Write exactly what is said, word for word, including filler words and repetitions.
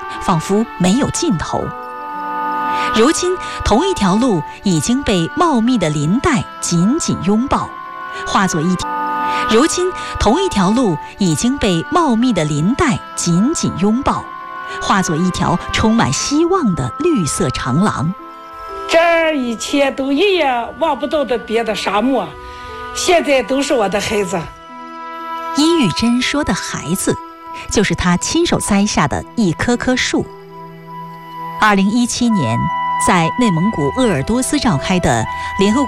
仿佛没有尽头。如今，同一条路已经被茂密的林带紧紧拥抱，化作一条。如今，同一条路已经被茂密的林带紧紧拥抱，化作一条充满希望的绿色长廊。 这一切都一夜望不到的别的沙漠，现在都是我的孩子。 伊玉珍说的孩子，就是她亲手栽下的一棵棵树。二零一七年，在内蒙古鄂尔多斯召开的联合国